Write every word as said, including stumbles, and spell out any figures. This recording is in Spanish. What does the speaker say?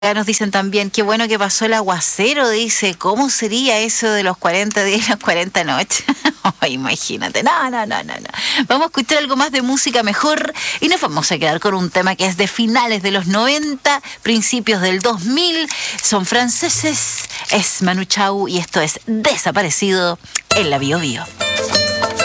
Acá nos dicen también, qué bueno que pasó el aguacero, dice, ¿cómo sería eso de los cuarenta días y las cuarenta noches? Oh, imagínate, no, no, no, no, no. Vamos a escuchar algo más de música mejor y nos vamos a quedar con un tema que es de finales de los noventa, principios del dos mil, son franceses, es Manu Chao y esto es Desaparecido en la Bio Bio.